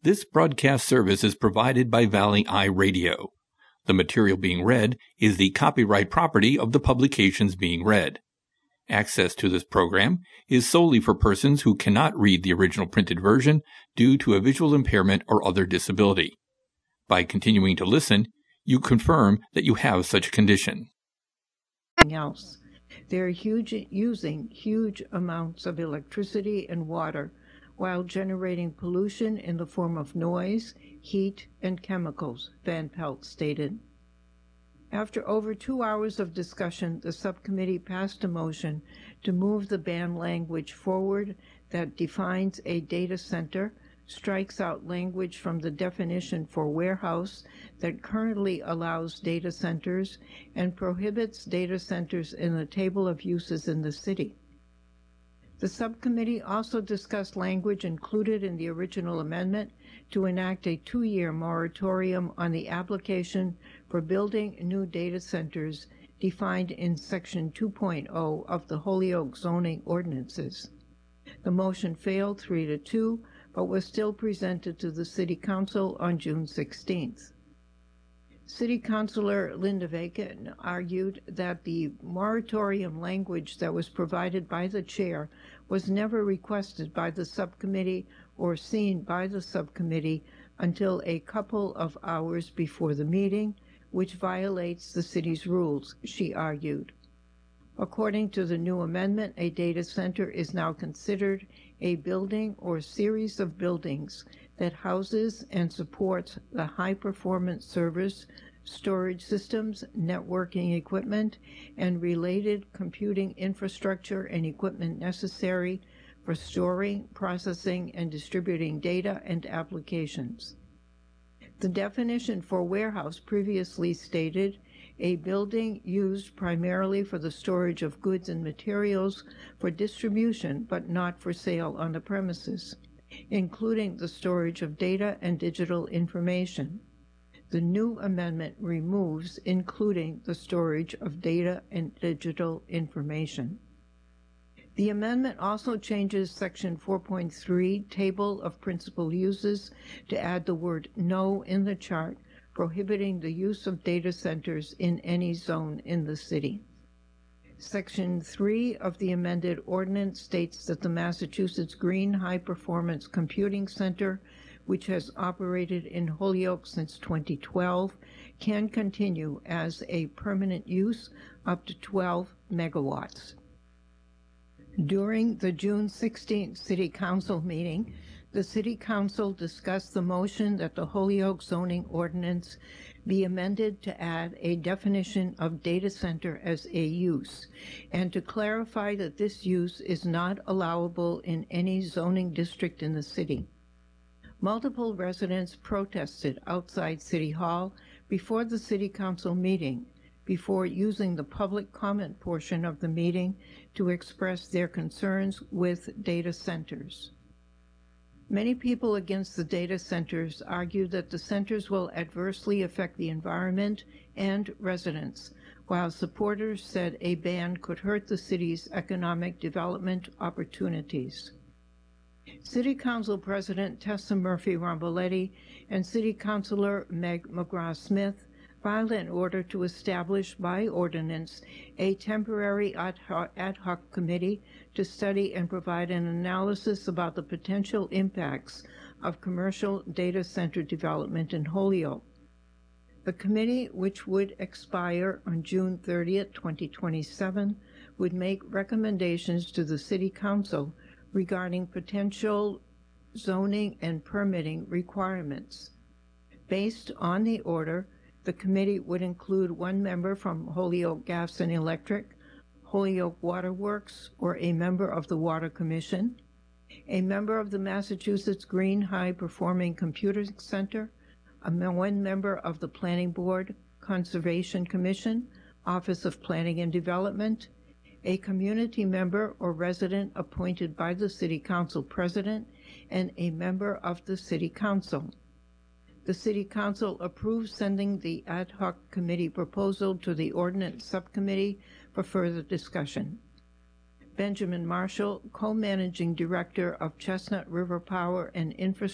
This broadcast service is provided by Valley Eye Radio. The material being read is the copyright property of the publications being read. Access to this program is solely for persons who cannot read the original printed version due to a visual impairment or other disability. By continuing to listen, you confirm that you have such a condition. Else. They're using huge amounts of electricity and water while generating pollution in the form of noise, heat, and chemicals, Van Pelt stated. After over 2 hours of discussion, the subcommittee passed a motion to move the ban language forward that defines a data center, strikes out language from the definition for warehouse that currently allows data centers, and prohibits data centers in the table of uses in the city. The subcommittee also discussed language included in the original amendment to enact a 2-year moratorium on the application for building new data centers defined in Section 2.0 of the Holyoke zoning ordinances. The motion failed 3-2, but was still presented to the City Council on June 16th. City Councilor Linda Vacan argued that the moratorium language that was provided by the chair was never requested by the subcommittee or seen by the subcommittee until a couple of hours before the meeting, which violates the city's rules, she argued. According to the new amendment, a data center is now considered a building or series of buildings that houses and supports the high-performance servers, storage systems, networking equipment, and related computing infrastructure and equipment necessary for storing, processing, and distributing data and applications. The definition for warehouse previously stated a building used primarily for the storage of goods and materials for distribution but not for sale on the premises, including the storage of data and digital information. The new amendment removes including the storage of data and digital information. The amendment also changes Section 4.3, Table of Principal Uses, to add the word "no" in the chart, prohibiting the use of data centers in any zone in the city. Section 3 of the amended ordinance states that the Massachusetts Green High Performance Computing Center, which has operated in Holyoke since 2012, can continue as a permanent use up to 12 megawatts. During the June 16th City Council meeting, the City Council discussed the motion that the Holyoke zoning ordinance be amended to add a definition of data center as a use, and to clarify that this use is not allowable in any zoning district in the city. Multiple residents protested outside City Hall before the City Council meeting, before using the public comment portion of the meeting to express their concerns with data centers. Many people against the data centers argue that the centers will adversely affect the environment and residents, while supporters said a ban could hurt the city's economic development opportunities. City Council President Tessa Murphy-Ramboletti and City Councilor Meg McGrath-Smith filed an order to establish by ordinance a temporary ad hoc committee to study and provide an analysis about the potential impacts of commercial data center development in Holyoke. The committee, which would expire on June 30th, 2027, would make recommendations to the City Council regarding potential zoning and permitting requirements. Based on the order, the committee would include one member from Holyoke Gas and Electric, Holyoke Water Works, or a member of the Water Commission, a member of the Massachusetts Green High Performing Computing Center, one member of the Planning Board, Conservation Commission, Office of Planning and Development, a community member or resident appointed by the City Council President, and a member of the City Council. The City Council approved sending the ad hoc committee proposal to the Ordinance Subcommittee for further discussion. Benjamin Marshall, co-managing director of Chestnut River Power and Infrastructure